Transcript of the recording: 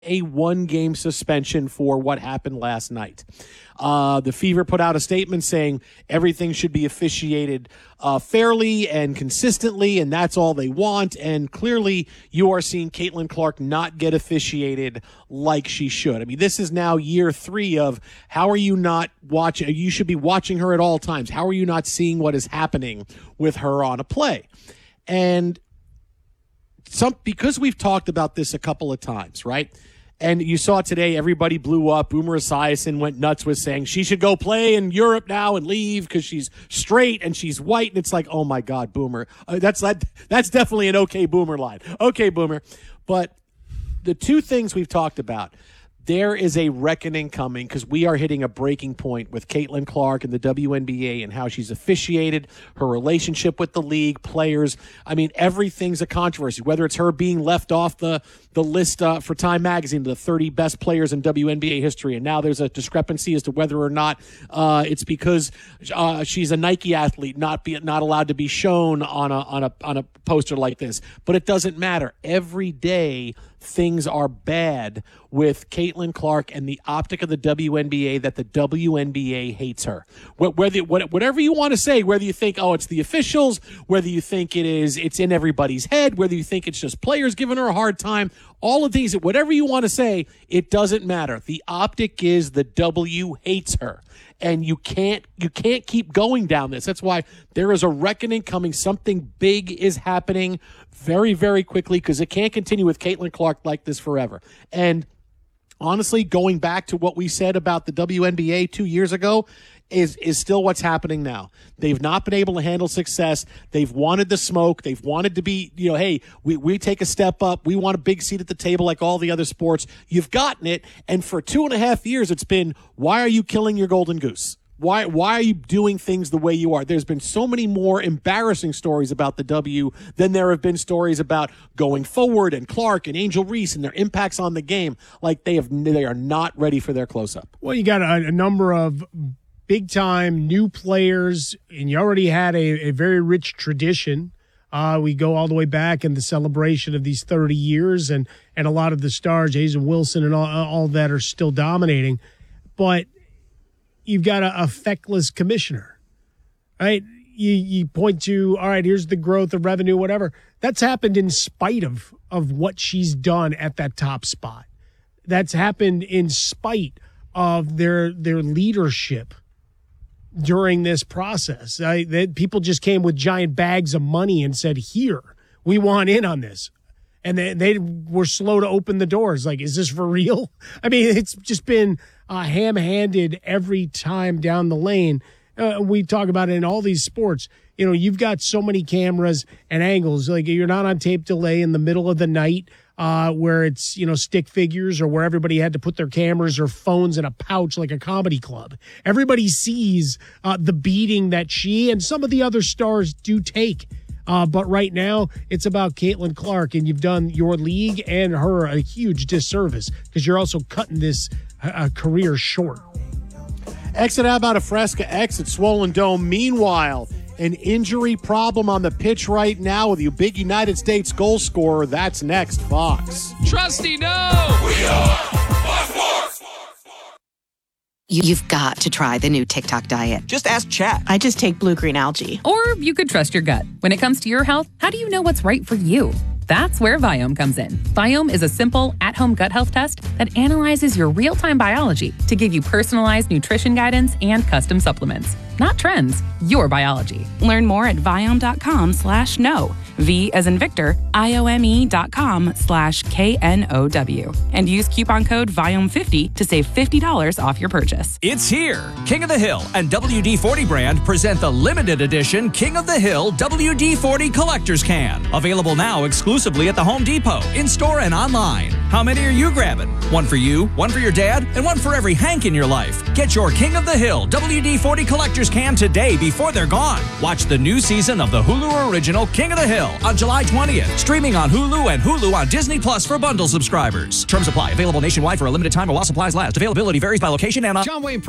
a 1-game suspension for what happened last night. The Fever put out a statement saying everything should be officiated fairly and consistently, and that's all they want. And clearly, you are seeing Caitlin Clark not get officiated like she should. I mean, this is now year 3 of how are you not watching? You should be watching her at all times. How are you not seeing what is happening with her on a play? And because we've talked about this a couple of times, right? And you saw today, everybody blew up. Boomer Esiason went nuts with saying she should go play in Europe now and leave because she's straight and she's white. And it's like, oh my God, Boomer. That's definitely an okay Boomer line. Okay, Boomer. But the two things we've talked about, there is a reckoning coming because we are hitting a breaking point with Caitlin Clark and the WNBA and how she's officiated, her relationship with the league, players. I mean, everything's a controversy, whether it's her being left off the list for Time Magazine, the 30 best players in WNBA history. And now there's a discrepancy as to whether or not it's because she's a Nike athlete, not allowed to be shown on a poster like this. But it doesn't matter. Every day, things are bad with Caitlin Clark and the optic of the WNBA that the WNBA hates her. Whatever you want to say, whether you think, oh, it's the officials, whether you think it's in everybody's head, whether you think it's just players giving her a hard time, all of these, whatever you want to say, it doesn't matter. The optic is the W hates her. And you can't keep going down this. That's why there is a reckoning coming. Something big is happening very, very quickly because it can't continue with Caitlin Clark like this forever. And honestly, going back to what we said about the WNBA 2 years ago is still what's happening now. They've not been able to handle success. They've wanted the smoke. They've wanted to be, hey, we take a step up. We want a big seat at the table like all the other sports. You've gotten it. And for 2.5 years, it's been, why are you killing your golden goose? Why are you doing things the way you are? There's been so many more embarrassing stories about the W than there have been stories about going forward and Clark and Angel Reese and their impacts on the game. Like they are not ready for their close-up. Well, you got a number of big-time new players, and you already had a very rich tradition. We go all the way back in the celebration of these 30 years, and a lot of the stars, Jason Wilson and all that, are still dominating. But you've got a feckless commissioner, right? You point to, all right, here's the growth of revenue, whatever. That's happened in spite of what she's done at that top spot. That's happened in spite of their leadership during this process. People just came with giant bags of money and said, here, we want in on this. And they were slow to open the doors. Like, is this for real? I mean, it's just been ham-handed every time down the lane. We talk about it in all these sports. You've got so many cameras and angles. Like, you're not on tape delay in the middle of the night where it's, stick figures or where everybody had to put their cameras or phones in a pouch like a comedy club. Everybody sees the beating that she and some of the other stars do take. But right now, it's about Caitlin Clark, and you've done your league and her a huge disservice because you're also cutting this career short. Exit out about a Fresca X at Swollen Dome. Meanwhile, an injury problem on the pitch right now with you big United States goal scorer. That's next, Fox. Trusty, no! We are Fox Sports! You've got to try the new TikTok diet. Just ask Chat. I just take blue-green algae. Or you could trust your gut. When it comes to your health, how do you know what's right for you? That's where Viome comes in. Viome is a simple, at-home gut health test that analyzes your real-time biology to give you personalized nutrition guidance and custom supplements. Not trends, your biology. Learn more at Viome.com/know. V as in Victor, IOME.com/KNOW. And use coupon code VIOME50 to save $50 off your purchase. It's here. King of the Hill and WD-40 brand present the limited edition King of the Hill WD-40 Collector's Can. Available now exclusively at the Home Depot, in-store and online. How many are you grabbing? One for you, one for your dad, and one for every Hank in your life. Get your King of the Hill WD-40 Collector's Can today before they're gone. Watch the new season of the Hulu original King of the Hill on July 20th. Streaming on Hulu and Hulu on Disney Plus for bundle subscribers. Terms apply. Available nationwide for a limited time or while supplies last. Availability varies by location and on... John Wayne